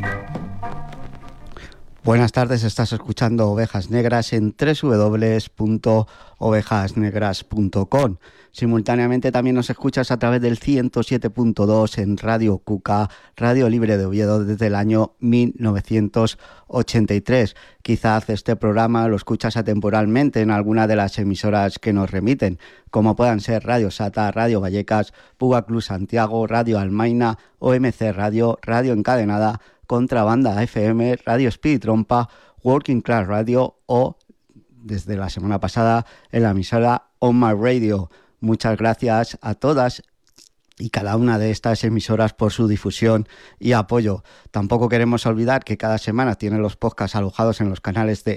Buenas tardes, estás escuchando Ovejas Negras en www.ovejasnegras.com. Simultáneamente también nos escuchas a través del 107.2 en Radio Cuca, Radio Libre de Oviedo, desde el año 1983. Quizás este programa lo escuchas atemporalmente en alguna de las emisoras que nos remiten, como puedan ser Radio Sata, Radio Vallecas, Puga Club Santiago, Radio Almaina, OMC Radio, Radio Encadenada, Contrabanda FM, Radio Speed Trompa, Working Class Radio o, desde la semana pasada, en la emisora On My Radio. Muchas gracias a todas y cada una de estas emisoras por su difusión y apoyo. Tampoco queremos olvidar que cada semana tienen los podcasts alojados en los canales de